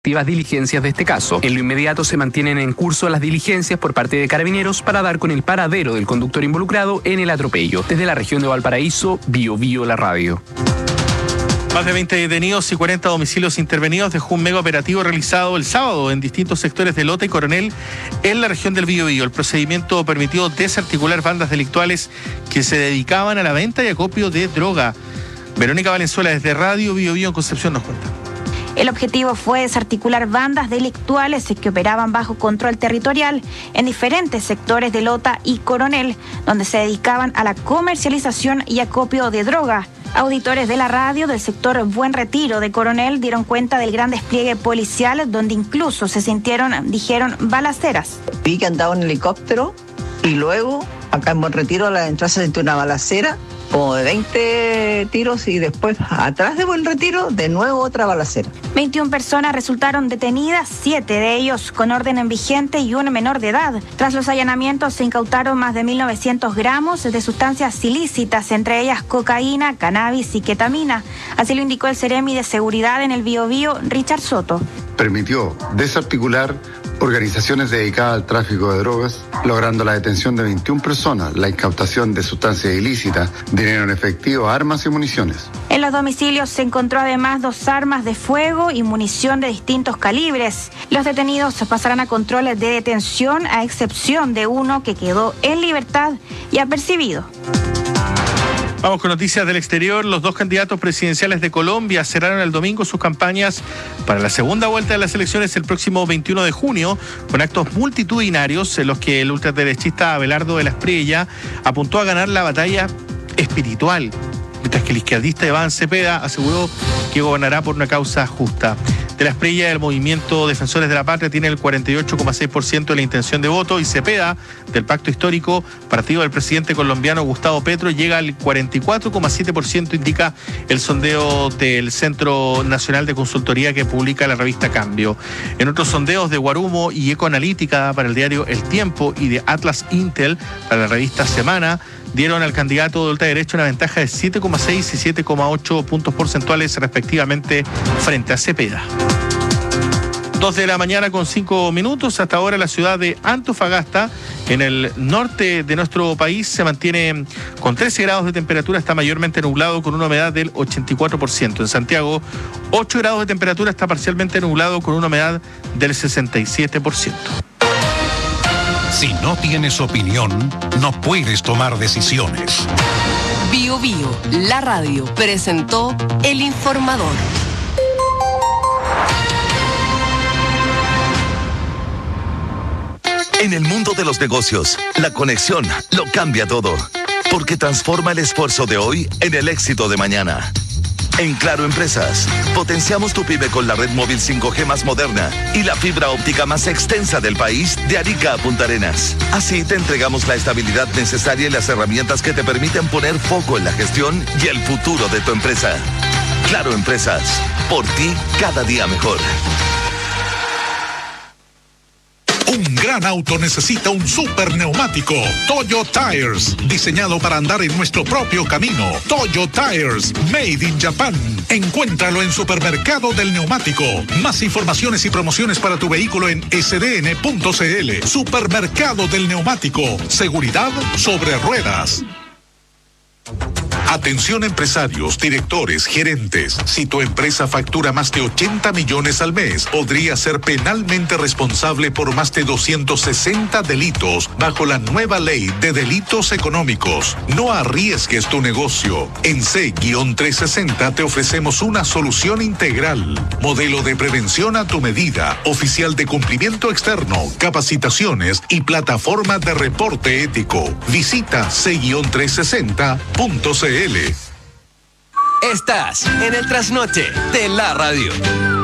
diligencias de este caso. En lo inmediato se mantienen en curso las diligencias por parte de Carabineros para dar con el paradero del conductor involucrado en el atropello. Desde la región de Valparaíso, Biobío la radio. Más de 20 detenidos y 40 domicilios intervenidos dejó un mega operativo realizado el sábado en distintos sectores de Lota y Coronel en la región del Biobío. El procedimiento permitió desarticular bandas delictuales que se dedicaban a la venta y acopio de droga. Verónica Valenzuela desde Radio Biobío en Concepción nos cuenta. El objetivo fue desarticular bandas delictuales que operaban bajo control territorial en diferentes sectores de Lota y Coronel, donde se dedicaban a la comercialización y acopio de droga. Auditores de la radio del sector Buen Retiro de Coronel dieron cuenta del gran despliegue policial, donde incluso se sintieron, dijeron, balaceras. Vi que andaba un helicóptero y luego, acá en Buen Retiro, a la entrada se sintió una balacera, como de 20 tiros, y después, atrás de Buen Retiro, de nuevo otra balacera. 21 personas resultaron detenidas, 7 de ellos con orden en vigente y un menor de edad. Tras los allanamientos se incautaron más de 1.900 gramos de sustancias ilícitas, entre ellas cocaína, cannabis y ketamina. Así lo indicó el Seremi de Seguridad en el Biobío, Richard Soto. Permitió desarticular organizaciones dedicadas al tráfico de drogas, logrando la detención de 21 personas, la incautación de sustancias ilícitas, dinero en efectivo, armas y municiones. En los domicilios se encontró además 2 armas de fuego y munición de distintos calibres. Los detenidos pasarán a controles de detención, a excepción de uno que quedó en libertad y apercibido. Vamos con noticias del exterior. Los 2 candidatos presidenciales de Colombia cerraron el domingo sus campañas para la segunda vuelta de las elecciones el próximo 21 de junio, con actos multitudinarios en los que el ultraderechista Abelardo de la Espriella apuntó a ganar la batalla espiritual, mientras que el izquierdista Iván Cepeda aseguró que gobernará por una causa justa. De la Espriella, del movimiento Defensores de la Patria, tiene el 48,6% de la intención de voto, y Cepeda, del Pacto Histórico, partido del presidente colombiano Gustavo Petro, llega al 44,7%, indica el sondeo del Centro Nacional de Consultoría que publica la revista Cambio. En otros sondeos de Guarumo y Ecoanalítica para el diario El Tiempo y de Atlas Intel para la revista Semana, dieron al candidato de ultraderecha una ventaja de 7,6 y 7,8 puntos porcentuales respectivamente frente a Cepeda. 2 de la mañana con 5 minutos. Hasta ahora la ciudad de Antofagasta, en el norte de nuestro país, se mantiene con 13 grados de temperatura, está mayormente nublado con una humedad del 84%. En Santiago, 8 grados de temperatura, está parcialmente nublado con una humedad del 67%. Si no tienes opinión, no puedes tomar decisiones. Biobío, la radio, presentó El Informador. En el mundo de los negocios, la conexión lo cambia todo, porque transforma el esfuerzo de hoy en el éxito de mañana. En Claro Empresas, potenciamos tu pyme con la red móvil 5G más moderna y la fibra óptica más extensa del país, de Arica a Punta Arenas. Así te entregamos la estabilidad necesaria y las herramientas que te permiten poner foco en la gestión y el futuro de tu empresa. Claro Empresas, por ti cada día mejor. Un gran auto necesita un super neumático. Toyo Tires, diseñado para andar en nuestro propio camino. Toyo Tires, made in Japan. Encuéntralo en Supermercado del Neumático. Más informaciones y promociones para tu vehículo en sdn.cl. Supermercado del Neumático. Seguridad sobre ruedas. Atención empresarios, directores, gerentes. Si tu empresa factura más de 80 millones al mes, podría ser penalmente responsable por más de 260 delitos bajo la nueva ley de delitos económicos. No arriesgues tu negocio. En C-360 te ofrecemos una solución integral. Modelo de prevención a tu medida, oficial de cumplimiento externo, capacitaciones y plataforma de reporte ético. Visita C-360.cl. Estás en el trasnoche de la radio.